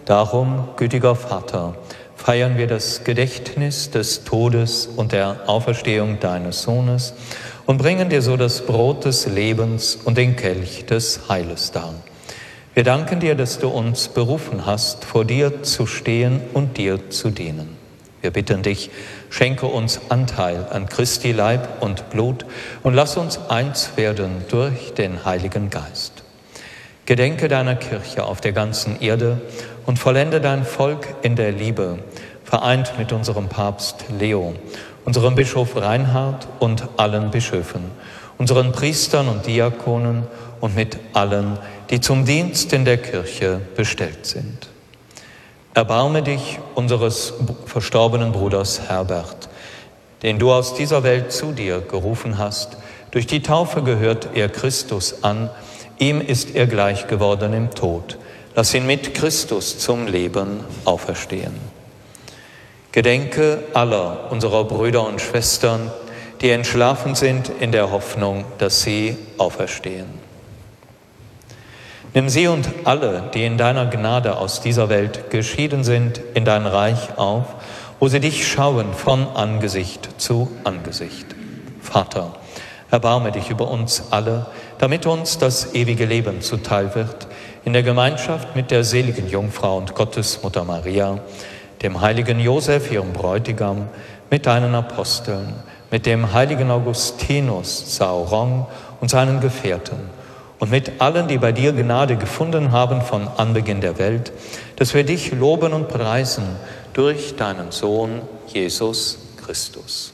Darum, gütiger Vater, feiern wir das Gedächtnis des Todes und der Auferstehung deines Sohnes und bringen dir so das Brot des Lebens und den Kelch des Heiles dar. Wir danken dir, dass du uns berufen hast, vor dir zu stehen und dir zu dienen. Wir bitten dich, schenke uns Anteil an Christi Leib und Blut und lass uns eins werden durch den Heiligen Geist. Gedenke deiner Kirche auf der ganzen Erde und vollende dein Volk in der Liebe, vereint mit unserem Papst Leo, unserem Bischof Reinhard und allen Bischöfen, unseren Priestern und Diakonen und mit allen, die zum Dienst in der Kirche bestellt sind. Erbarme dich unseres verstorbenen Bruders Herbert, den du aus dieser Welt zu dir gerufen hast. Durch die Taufe gehört er Christus an, ihm ist er gleich geworden im Tod. Lass ihn mit Christus zum Leben auferstehen. Gedenke aller unserer Brüder und Schwestern, die entschlafen sind in der Hoffnung, dass sie auferstehen. Nimm sie und alle, die in deiner Gnade aus dieser Welt geschieden sind, in dein Reich auf, wo sie dich schauen von Angesicht zu Angesicht. Vater, erbarme dich über uns alle, damit uns das ewige Leben zuteil wird, in der Gemeinschaft mit der seligen Jungfrau und Gottesmutter Maria, dem heiligen Josef, ihrem Bräutigam, mit deinen Aposteln, mit dem heiligen Augustinus Sauron und seinen Gefährten, und mit allen, die bei dir Gnade gefunden haben von Anbeginn der Welt, dass wir dich loben und preisen durch deinen Sohn Jesus Christus.